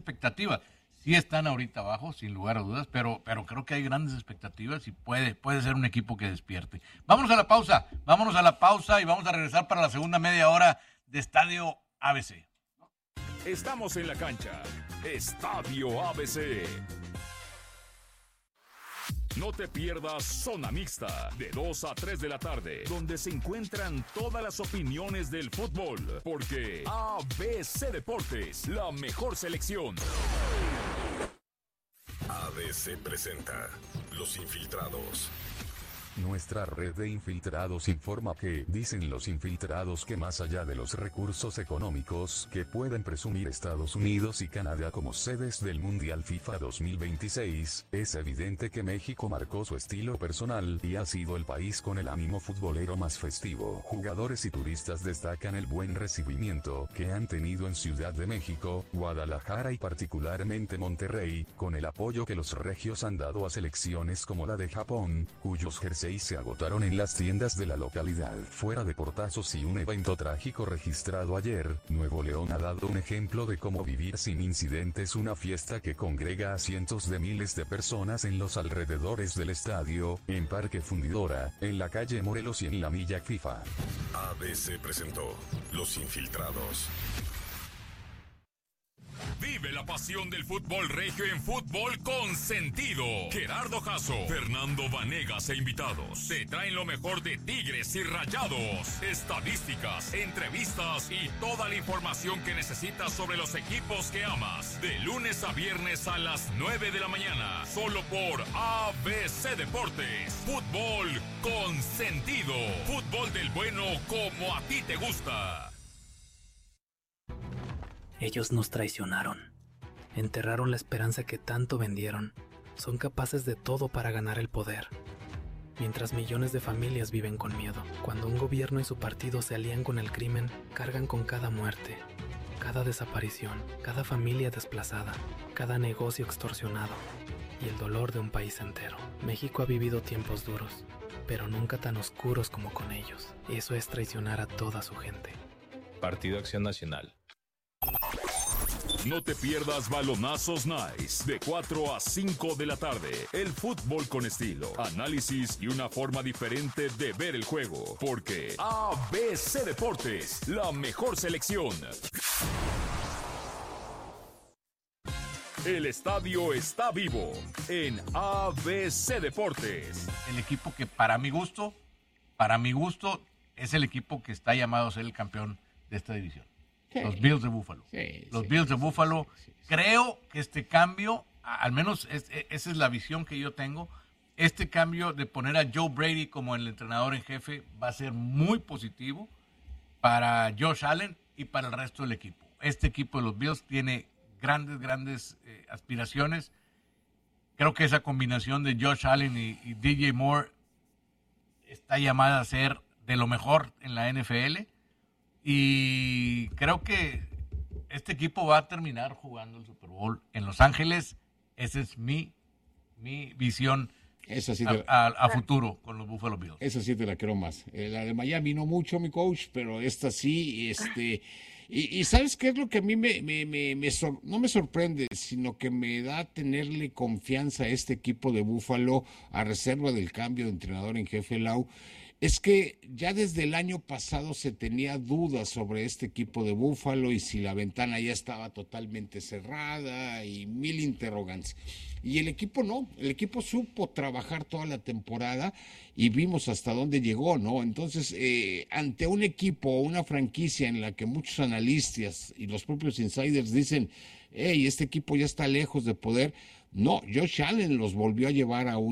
expectativas. Sí están ahorita abajo, sin lugar a dudas, pero creo que hay grandes expectativas y puede ser un equipo que despierte. Vámonos a la pausa y vamos a regresar para la segunda media hora de Estadio ABC. Estamos en la cancha. Estadio ABC. No te pierdas Zona Mixta, de 2 a 3 de la tarde, donde se encuentran todas las opiniones del fútbol, porque ABC Deportes, la mejor selección. ABC presenta Los Infiltrados. Nuestra red de infiltrados informa que, dicen los infiltrados, que más allá de los recursos económicos que pueden presumir Estados Unidos y Canadá como sedes del Mundial FIFA 2026, es evidente que México marcó su estilo personal y ha sido el país con el ánimo futbolero más festivo. Jugadores y turistas destacan el buen recibimiento que han tenido en Ciudad de México, Guadalajara y particularmente Monterrey, con el apoyo que los regios han dado a selecciones como la de Japón, cuyos jerseys se agotaron en las tiendas de la localidad. Fuera de portazos y un evento trágico registrado ayer, Nuevo León ha dado un ejemplo de cómo vivir sin incidentes una fiesta que congrega a cientos de miles de personas en los alrededores del estadio, en Parque Fundidora, en la calle Morelos y en la Milla FIFA. ABC presentó Los Infiltrados. Vive la pasión del fútbol regio en Fútbol con Sentido. Gerardo Jasso, Fernando Vanegas e invitados te traen lo mejor de Tigres y Rayados, estadísticas, entrevistas y toda la información que necesitas sobre los equipos que amas. De lunes a viernes a las 9 de la mañana, solo por ABC Deportes. Fútbol con Sentido. Fútbol del bueno como a ti te gusta. Ellos nos traicionaron, enterraron la esperanza que tanto vendieron, son capaces de todo para ganar el poder. Mientras millones de familias viven con miedo, cuando un gobierno y su partido se alían con el crimen, cargan con cada muerte, cada desaparición, cada familia desplazada, cada negocio extorsionado y el dolor de un país entero. México ha vivido tiempos duros, pero nunca tan oscuros como con ellos. Eso es traicionar a toda su gente. Partido Acción Nacional. No te pierdas Balonazos Nice, de 4 a 5 de la tarde. El fútbol con estilo, análisis y una forma diferente de ver el juego. Porque ABC Deportes, la mejor selección. El estadio está vivo en ABC Deportes. El equipo que para mi gusto, es el equipo que está llamado a ser el campeón de esta división. Sí. Los Bills de Buffalo. Bills de Buffalo. Creo que este cambio, al menos esa es la visión que yo tengo, este cambio de poner a Joe Brady como el entrenador en jefe va a ser muy positivo para Josh Allen y para el resto del equipo. Este equipo de los Bills tiene grandes aspiraciones. Creo que esa combinación de Josh Allen y DJ Moore está llamada a ser de lo mejor en la NFL. Y creo que este equipo va a terminar jugando el Super Bowl en Los Ángeles. Esa es mi visión sí a futuro con los Buffalo Bills. Esa sí te la creo más. La de Miami no mucho, mi coach, pero esta sí. Y ¿sabes qué es lo que a mí no me sorprende, sino que me da tenerle confianza a este equipo de Buffalo a reserva del cambio de entrenador en jefe, Lau? Es que ya desde el año pasado se tenía dudas sobre este equipo de Buffalo y si la ventana ya estaba totalmente cerrada y mil interrogantes. Y el equipo no, el equipo supo trabajar toda la temporada y vimos hasta dónde llegó, ¿no? Entonces, ante un equipo o una franquicia en la que muchos analistas y los propios insiders dicen, hey, este equipo ya está lejos de poder. No, Josh Allen los volvió a llevar a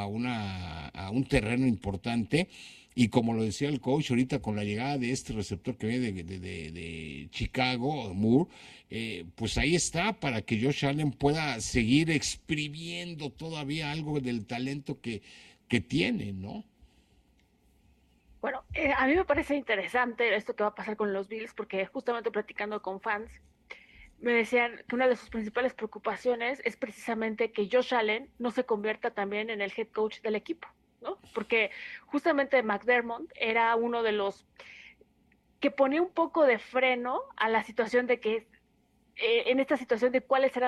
un terreno importante. Y como lo decía el coach ahorita con la llegada de este receptor que viene de Chicago, Moore, pues ahí está para que Josh Allen pueda seguir exprimiendo todavía algo del talento que tiene, ¿no? Bueno, a mí me parece interesante esto que va a pasar con los Bills, porque justamente platicando con fans, me decían que una de sus principales preocupaciones es precisamente que Josh Allen no se convierta también en el head coach del equipo, ¿no? Porque justamente McDermott era uno de los que ponía un poco de freno a la situación de que en esta situación de cuáles eran